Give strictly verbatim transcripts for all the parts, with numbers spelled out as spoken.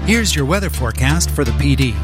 Here's your weather forecast for the P D.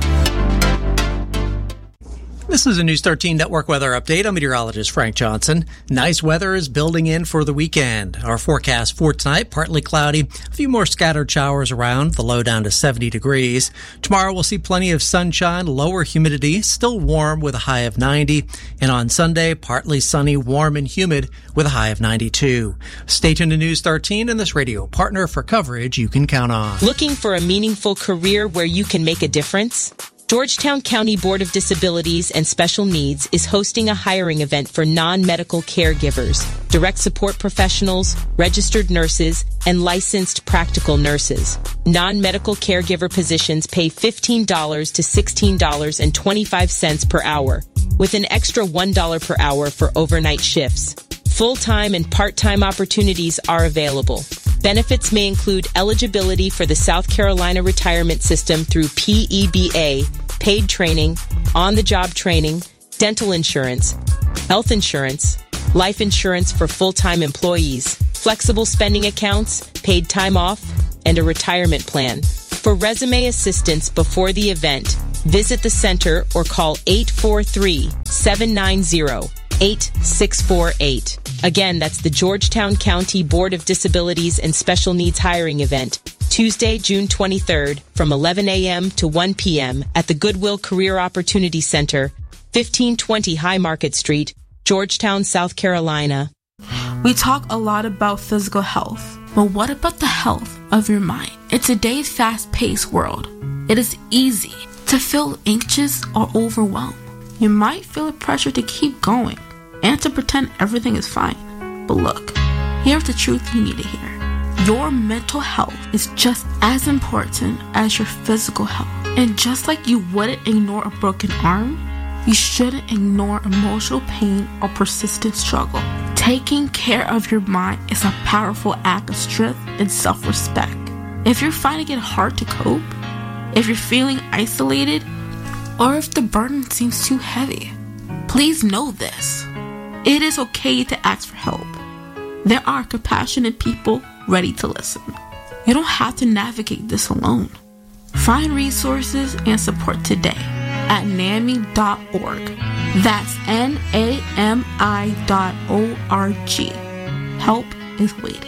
This is a News thirteen Network weather update. I'm meteorologist Frank Johnson. Nice weather is building in for the weekend. Our forecast for tonight, partly cloudy, a few more scattered showers around, the low down to seventy degrees. Tomorrow we'll see plenty of sunshine, lower humidity, still warm with a high of ninety. And on Sunday, partly sunny, warm and humid with a high of ninety-two. Stay tuned to News thirteen and this radio partner for coverage you can count on. Looking for a meaningful career where you can make a difference? Georgetown County Board of Disabilities and Special Needs is hosting a hiring event for non-medical caregivers, direct support professionals, registered nurses, and licensed practical nurses. Non-medical caregiver positions pay fifteen dollars to sixteen dollars and twenty-five cents per hour, with an extra one dollar per hour for overnight shifts. Full-time and part-time opportunities are available. Benefits may include eligibility for the South Carolina retirement system through P E B A, paid training, on-the-job training, dental insurance, health insurance, life insurance for full-time employees, flexible spending accounts, paid time off, and a retirement plan. For resume assistance before the event, visit the center or call eight four three, seven nine zero, eight six four eight. Again, that's the Georgetown County Board of Disabilities and Special Needs hiring event, Tuesday, June twenty-third, from eleven a.m. to one p.m. at the Goodwill Career Opportunity Center, fifteen twenty High Market Street, Georgetown, South Carolina. We talk a lot about physical health, but what about the health of your mind? In today's fast-paced world, it is easy to feel anxious or overwhelmed. You might feel a pressure to keep going and to pretend everything is fine. But look, here's the truth you need to hear. Your mental health is just as important as your physical health. And just like you wouldn't ignore a broken arm, you shouldn't ignore emotional pain or persistent struggle. Taking care of your mind is a powerful act of strength and self-respect. If you're finding it hard to cope, if you're feeling isolated, or if the burden seems too heavy, please know this. It is okay to ask for help. There are compassionate people ready to listen. You don't have to navigate this alone. Find resources and support today at N A M I dot org. That's N A M I dot O R G. Help is waiting.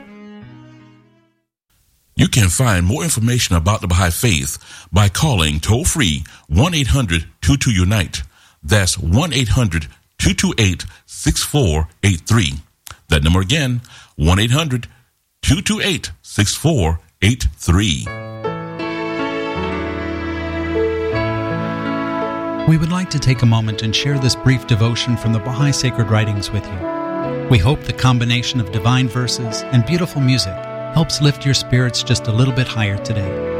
You can find more information about the Baha'i Faith by calling toll-free one eight hundred two two unite. That's one eight hundred two two eight six four eight three. That number again, one eight hundred two two eight six four eight three. We would like to take a moment and share this brief devotion from the Baha'i Sacred Writings with you. We hope the combination of divine verses and beautiful music helps lift your spirits just a little bit higher today.